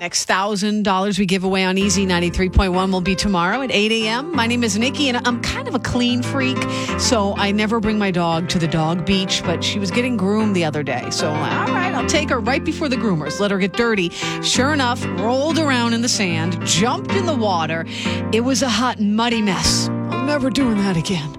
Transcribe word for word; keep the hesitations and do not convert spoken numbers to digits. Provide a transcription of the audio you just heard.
Next one thousand dollars we give away on Easy ninety-three point one will be tomorrow at eight a.m. My name is Nikki, and I'm kind of a clean freak, so I never bring my dog to the dog beach, but she was getting groomed the other day. So, all right, I'll take her right before the groomers, let her get dirty. Sure enough, rolled around in the sand, jumped in the water. It was a hot, muddy mess. I'm never doing that again.